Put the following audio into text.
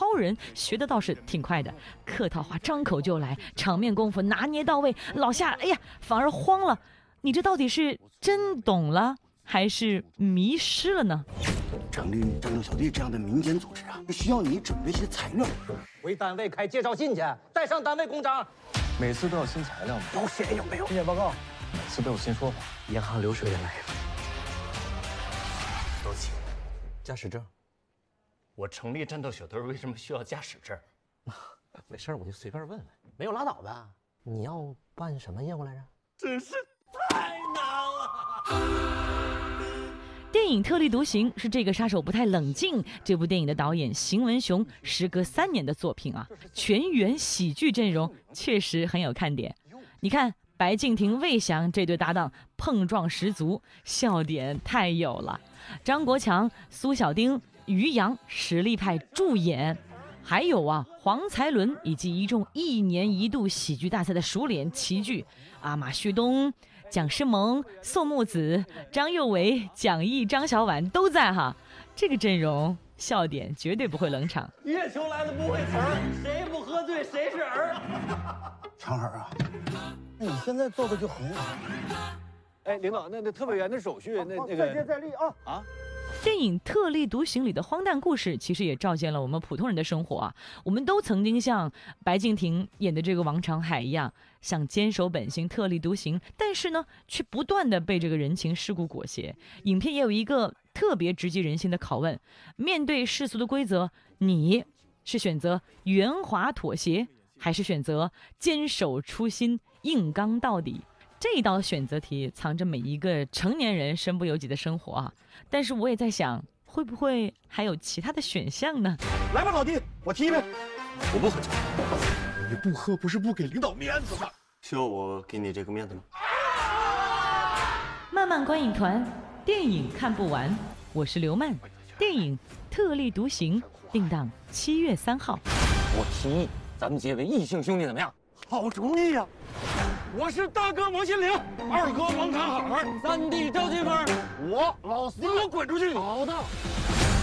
超人，学的倒是挺快的，客套话张口就来，场面功夫拿捏到位。老夏，哎呀，反而慌了，你这到底是真懂了，还是迷失了呢？ 成立战斗小队这样的民间组织啊，需要你准备些材料， 回单位开介绍信去，带上单位公章。 每次都有新材料吗？ 都写有没有？ 体检报告， 每次都有新说法。 银行流水也来了。 都行。驾驶证。我成立战斗小队为什么需要驾驶证？ 没事，我就随便问问。没有拉倒呗。你要办什么业务来着？ 真是太难了。 电影《特立独行》是这个杀手不太冷静这部电影的导演邢文雄时隔3年的作品啊，全员喜剧阵容确实很有看点。你看白敬亭、魏翔这对搭档碰撞十足，笑点太有了。张国强、苏小丁、于洋实力派助演，还有啊黄才伦以及一众1年1度喜剧大赛的熟脸齐聚，马旭东、蒋诗萌、宋木子、张佑维、蒋毅、张小婉都在哈，这个阵容笑点绝对不会冷场。 月球来了不会词儿，谁不喝醉谁是儿。 长儿啊， 你现在做的就很好。 哎，领导，那特派员的手续，那个再接再厉啊！ 电影《特立独行》里的荒诞故事，其实也照见了我们普通人的生活啊。我们都曾经像白敬亭演的这个王长海一样，想坚守本心、特立独行，但是呢，却不断的被这个人情世故裹挟。影片也有一个特别直击人心的拷问：面对世俗的规则，你是选择圆滑妥协，还是选择坚守初心、硬刚到底？这一道选择题藏着每一个成年人身不由己的生活啊！但是我也在想，会不会还有其他的选项呢？ 来吧，老弟，我踢一杯。 我不喝酒。 你不喝不是不给领导面子吗？ 需要我给你这个面子吗？ 漫漫观影团，电影看不完。我是刘漫，电影《特立独行》定档7月3号。 我提议咱们结为异姓兄弟，怎么样？ 好主意呀！ 我是大哥王心凌，二哥王长海， 三弟赵金芬， 我老四， 你给我滚出去！ 好的。